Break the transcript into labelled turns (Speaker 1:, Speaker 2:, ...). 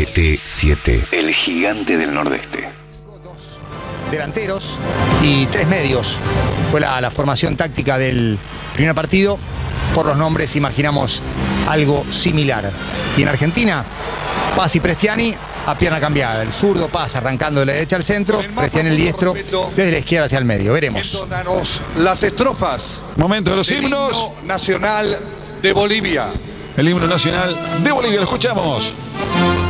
Speaker 1: 7-7, el gigante del Nordeste.
Speaker 2: Delanteros y 3 medios. Fue la formación táctica del primer partido. Por los nombres imaginamos algo similar. Y en Argentina, Paz y Prestiani a pierna cambiada. El zurdo Paz arrancando de la derecha al centro, Prestiani el diestro desde la izquierda hacia el medio. Veremos.
Speaker 3: Entónanos las estrofas.
Speaker 4: Momento de los
Speaker 3: del
Speaker 4: himnos.
Speaker 3: himno nacional de Bolivia.
Speaker 4: El himno nacional de Bolivia, lo escuchamos.